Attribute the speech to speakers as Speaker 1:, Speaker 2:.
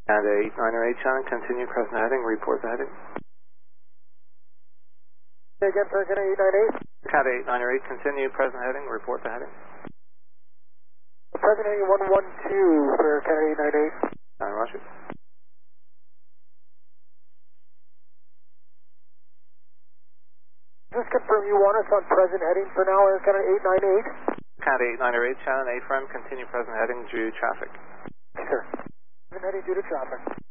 Speaker 1: Cat 898 Shannon, continue present heading, report the heading.
Speaker 2: Say again, present 898.
Speaker 1: Cat 898, continue present heading, report the heading.
Speaker 2: Present heading 112 for Cat 898.
Speaker 1: Shannon, roger.
Speaker 2: Just confirm you want us on present heading for now, Cat 898.
Speaker 1: Cat 898 Shannon, A-frame, continue present heading due traffic.
Speaker 2: Sure. Present heading due to traffic.